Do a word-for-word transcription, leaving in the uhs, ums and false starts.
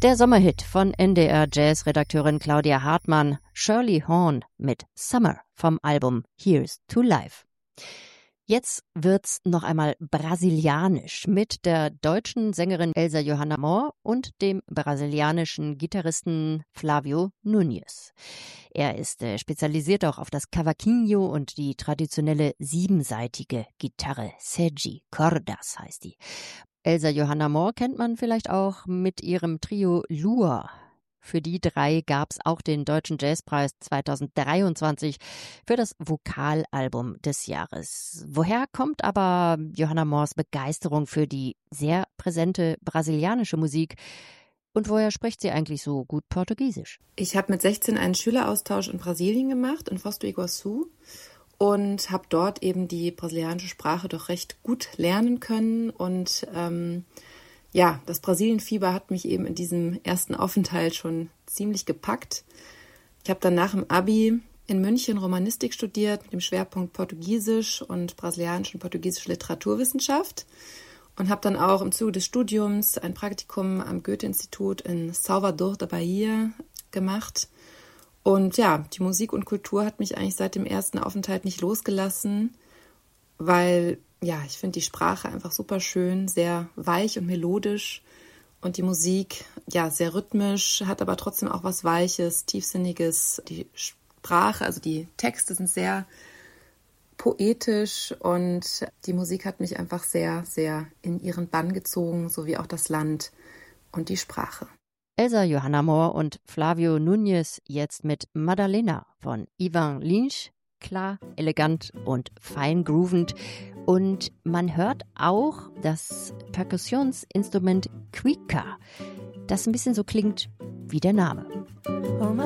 Der Sommerhit von N D R-Jazz-Redakteurin Claudia Hartmann, Shirley Horn mit Summer vom Album Here's to Life. Jetzt wird's noch einmal brasilianisch mit der deutschen Sängerin Elsa Johanna Mohr und dem brasilianischen Gitarristen Flávio Núñez. Er ist äh, spezialisiert auch auf das Cavaquinho und die traditionelle siebensaitige Gitarre. Sete Cordas heißt die. Elsa Johanna Mohr kennt man vielleicht auch mit ihrem Trio Lua. Für die drei gab's auch den Deutschen Jazzpreis zweitausenddreiundzwanzig für das Vokalalbum des Jahres. Woher kommt aber Johanna Mohrs Begeisterung für die sehr präsente brasilianische Musik? Und woher spricht sie eigentlich so gut Portugiesisch? Ich habe mit sechzehn einen Schüleraustausch in Brasilien gemacht, in Foz do Iguaçu. Und habe dort eben die brasilianische Sprache doch recht gut lernen können. Und ähm, ja, das Brasilienfieber hat mich eben in diesem ersten Aufenthalt schon ziemlich gepackt. Ich habe dann nach dem Abi in München Romanistik studiert mit dem Schwerpunkt Portugiesisch und brasilianische und portugiesische Literaturwissenschaft. Und habe dann auch im Zuge des Studiums ein Praktikum am Goethe-Institut in Salvador da Bahia gemacht. Und ja, die Musik und Kultur hat mich eigentlich seit dem ersten Aufenthalt nicht losgelassen, weil, ja, ich finde die Sprache einfach super schön, sehr weich und melodisch und die Musik, ja, sehr rhythmisch, hat aber trotzdem auch was Weiches, Tiefsinniges. Die Sprache, also die Texte sind sehr poetisch und die Musik hat mich einfach sehr, sehr in ihren Bann gezogen, sowie auch das Land und die Sprache. Elsa Johanna Mohr und Flávio Núñez jetzt mit Madalena von Ivan Lins, klar, elegant und fein groovend. Und man hört auch das Perkussionsinstrument Cuica, das ein bisschen so klingt wie der Name.